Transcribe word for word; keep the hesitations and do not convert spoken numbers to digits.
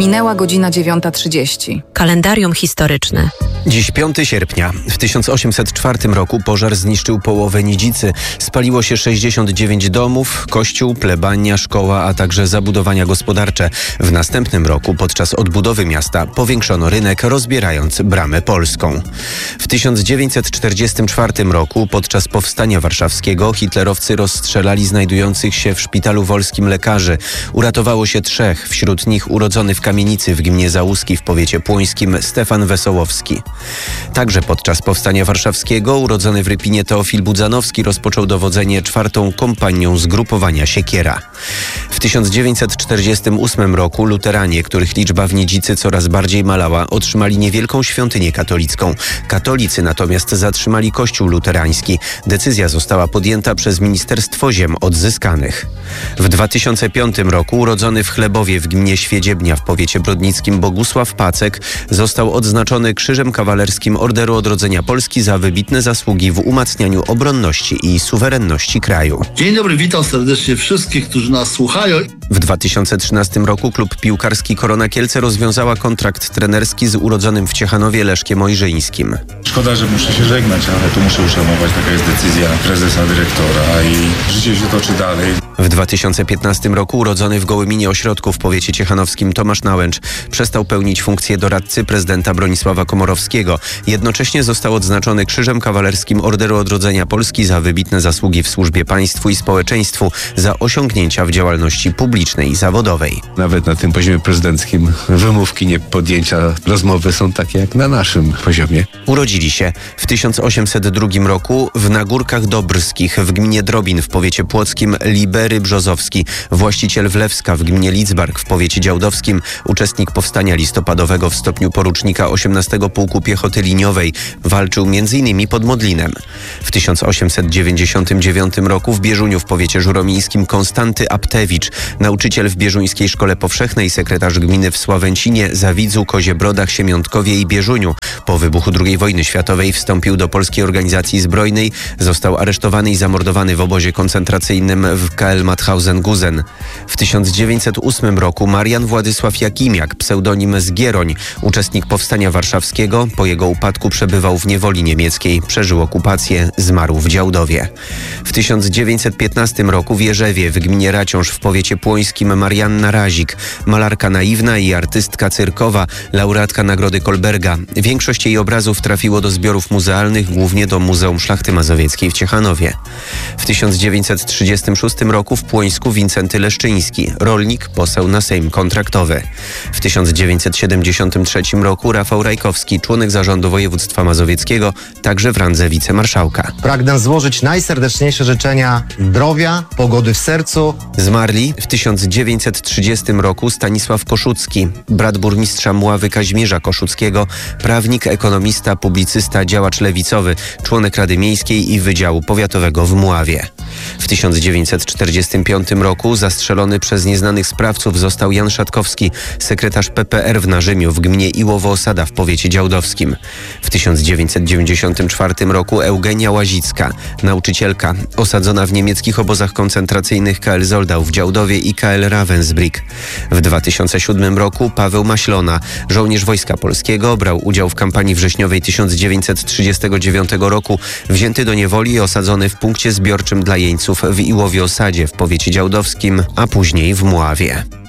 Minęła godzina dziewiąta trzydzieści. Kalendarium historyczne. Dziś piątego sierpnia. W tysiąc osiemset czwartym roku pożar zniszczył połowę Nidzicy. Spaliło się sześćdziesiąt dziewięć domów, kościół, plebania, szkoła, a także zabudowania gospodarcze. W następnym roku podczas odbudowy miasta powiększono rynek, rozbierając Bramę Polską. W tysiąc dziewięćset czterdziestym czwartym roku podczas Powstania Warszawskiego hitlerowcy rozstrzelali znajdujących się w szpitalu wolskim lekarzy. Uratowało się trzech, wśród nich urodzony w Kamienicy w gminie Załuski w powiecie płońskim Stefan Wesołowski. Także podczas Powstania Warszawskiego urodzony w Rypinie Teofil Budzanowski rozpoczął dowodzenie czwartą kompanią zgrupowania Siekiera. W tysiąc dziewięćset czterdziestym ósmym roku luteranie, których liczba w Nidzicy coraz bardziej malała, otrzymali niewielką świątynię katolicką. Katolicy natomiast zatrzymali kościół luterański. Decyzja została podjęta przez Ministerstwo Ziem Odzyskanych. W dwa tysiące piątym roku urodzony w Chlebowie w gminie Świedziebnia w powiecie brodnickim Bogusław Pacek został odznaczony Krzyżem Kawalerskim Orderu Odrodzenia Polski za wybitne zasługi w umacnianiu obronności i suwerenności kraju. Dzień dobry, witam serdecznie wszystkich, którzy nas słuchają. W dwa tysiące trzynastym roku klub piłkarski Korona Kielce rozwiązała kontrakt trenerski z urodzonym w Ciechanowie Leszkiem Ojrzyńskim. Szkoda, że muszę się żegnać, ale tu muszę uszanować, taka jest decyzja prezesa, dyrektora i życie się toczy dalej. W dwa tysiące piętnastym roku urodzony w Gołyminie Ośrodku w powiecie ciechanowskim Tomasz Nałęcz przestał pełnić funkcję doradcy prezydenta Bronisława Komorowskiego. Jednocześnie został odznaczony Krzyżem Kawalerskim Orderu Odrodzenia Polski za wybitne zasługi w służbie państwu i społeczeństwu, za osiągnięcia w działalności publicznej i zawodowej. Nawet na tym poziomie prezydenckim wymówki, nie podjęcia rozmowy są takie jak na naszym poziomie. Urodzili się w tysiąc osiemset drugim roku w Nagórkach Dobrskich w gminie Drobin w powiecie płockim Libery Brzozowski, właściciel Wlewska w gminie Lidzbark w powiecie działdowskim, uczestnik powstania listopadowego w stopniu porucznika osiemnastego Pułku Piechoty Liniowej, walczył między innymi pod Modlinem. W tysiąc osiemset dziewięćdziesiątym dziewiątym roku w Bieżuniu w powiecie żuromińskim Konstanty Aptewicz, nauczyciel w Bieżuńskiej Szkole Powszechnej, sekretarz gminy w Sławęcinie, Zawidzu, Koziebrodach, Siemiątkowie i Bieżuniu. Po wybuchu drugiej wojny światowej wstąpił do Polskiej Organizacji Zbrojnej, został aresztowany i zamordowany w obozie koncentracyjnym w K L Mauthausen-Gusen. W tysiąc dziewięćset ósmym roku Marian Władysław Jakimiak, pseudonim Zgieroń, uczestnik Powstania Warszawskiego, po jego upadku przebywał w niewoli niemieckiej, przeżył okupację, zmarł w Działdowie. W tysiąc dziewięćset piętnastym roku w Jerzewie w gminie Raciąż w powiecie płońskim Marianna Razik, malarka naiwna i artystka cyrkowa, laureatka Nagrody Kolberga. Większość jej obrazów trafiło do zbiorów muzealnych, głównie do Muzeum Szlachty Mazowieckiej w Ciechanowie. W tysiąc dziewięćset trzydziestym szóstym roku w Płońsku Wincenty Leszczyński, rolnik, poseł na Sejm kontraktowy. W tysiąc dziewięćset siedemdziesiątym trzecim roku Rafał Rajkowski, członek zarządu województwa mazowieckiego, także w randze wicemarszałka. Pragnę złożyć najserdeczniejsze życzenia zdrowia, pogody w sercu. Zmarli w tysiąc dziewięćset trzydziestym roku Stanisław Koszucki, brat burmistrza Mławy Kazimierza Koszuckiego, prawnik, ekonomista, publicysta, działacz lewicowy, członek Rady Miejskiej i Wydziału Powiatowego w Mławie. W tysiąc dziewięćset czterdziestym piątym roku zastrzelony przez nieznanych sprawców został Jan Szatkowski, sekretarz P P R w Narzymiu w gminie Iłowo-Osada w powiecie działdowskim. W tysiąc dziewięćset dziewięćdziesiątym czwartym roku Eugenia Łazicka, nauczycielka, osadzona w niemieckich obozach koncentracyjnych K L Zoldau w Działdowie i K L Ravensbrück. W dwa tysiące siódmym roku Paweł Maślona, żołnierz Wojska Polskiego, brał udział w kampanii wrześniowej tysiąc dziewięćset trzydziestego dziewiątego roku, wzięty do niewoli i osadzony w punkcie zbiorczym dla jeńców w Iłowie-Osadzie w powiecie działdowskim, a później w Mławie.